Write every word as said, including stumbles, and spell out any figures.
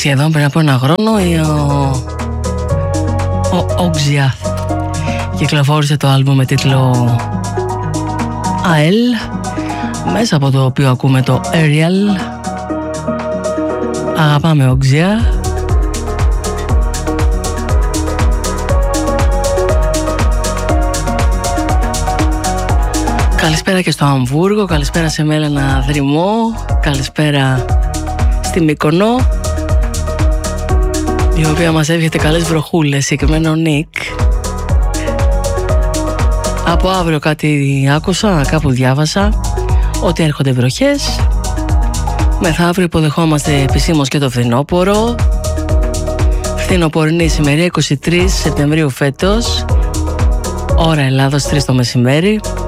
Σχεδόν πριν από ένα χρόνο ο, ο Oxiath κυκλοφόρησε το άλμπομ με τίτλο Αέλ, μέσα από το οποίο ακούμε το Aerial. Αγαπάμε Oxiath. Καλησπέρα και στο Αμβούργο, καλησπέρα σε Μέλανα Δρυμό, καλησπέρα στη Μύκονο, η οποία μας έβγαινε καλές βροχούλες, συγκεκριμένα ο Νίκ. Από αύριο κάτι άκουσα, κάπου διάβασα, ότι έρχονται βροχές. Μεθαύριο υποδεχόμαστε επισήμως και το φθινόπωρο. Φθινοπορεινή ημερία είκοσι τρεις Σεπτεμβρίου φέτος, ώρα Ελλάδος τρεις το μεσημέρι.